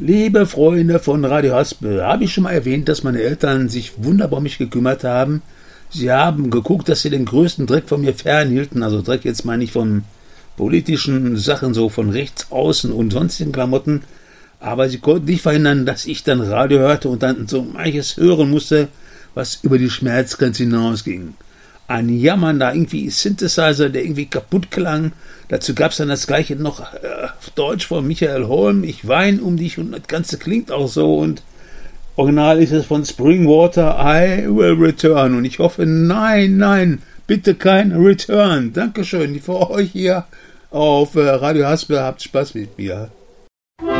Liebe Freunde von Radio Haspel, habe ich schon mal erwähnt, dass meine Eltern sich wunderbar um mich gekümmert haben. Sie haben geguckt, dass sie den größten Dreck von mir fernhielten. Also Dreck jetzt meine ich von politischen Sachen, so von rechts außen und sonstigen Klamotten. Aber sie konnten nicht verhindern, dass ich dann Radio hörte und dann so manches hören musste, was über die Schmerzgrenze hinausging. Ein Jammern da, irgendwie Synthesizer, der irgendwie kaputt klang. Dazu gab es dann das gleiche noch auf Deutsch von Michael Holm, Ich weine um dich und das Ganze klingt auch so und original ist es von Springwater, I will return und ich hoffe, nein, bitte kein Return. Dankeschön für euch hier auf Radio Haspel, habt Spaß mit mir.